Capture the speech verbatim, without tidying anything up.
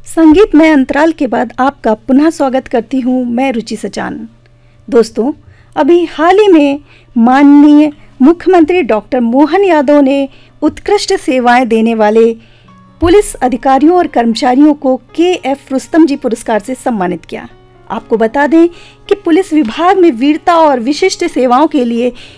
संगीतमय अंतराल के बाद आपका पुनः स्वागत करती हूँ मैं रुचि सचान। दोस्तों, अभी हाल ही में माननीय मुख्यमंत्री डॉक्टर मोहन यादव ने उत्कृष्ट सेवाएं देने वाले पुलिस अधिकारियों और कर्मचारियों को के एफ रुस्तम जी पुरस्कार से सम्मानित किया। आपको बता दें कि पुलिस विभाग में वीरता और विशिष्ट सेवाओं के लिए